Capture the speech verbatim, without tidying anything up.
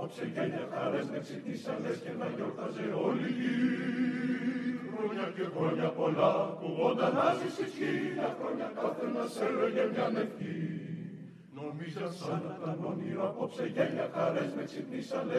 απόψε γέλια χαρές με ξυπνήσαλες και να γιόρταζε όλη η γη. Χρόνια και χρόνια πολλά, κουβόντα να ζήσεις χίλια χρόνια, κάθε μας έλεγε μια ευχή. Νομίζα σαν να ήταν όνειρο απόψε γέλια χαρές με ξυπνήσαλες